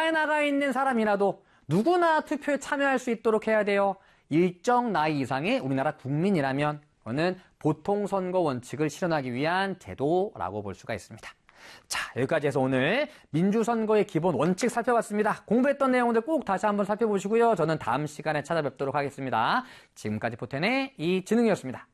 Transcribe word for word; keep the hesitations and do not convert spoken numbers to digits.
우크라이나가 있는 사람이라도 누구나 투표에 참여할 수 있도록 해야 돼요. 일정 나이 이상의 우리나라 국민이라면 그거는 보통선거 원칙을 실현하기 위한 제도라고 볼 수가 있습니다. 자, 여기까지 해서 오늘 민주선거의 기본 원칙 살펴봤습니다. 공부했던 내용들 꼭 다시 한번 살펴보시고요. 저는 다음 시간에 찾아뵙도록 하겠습니다. 지금까지 포텐의 이진흥이었습니다.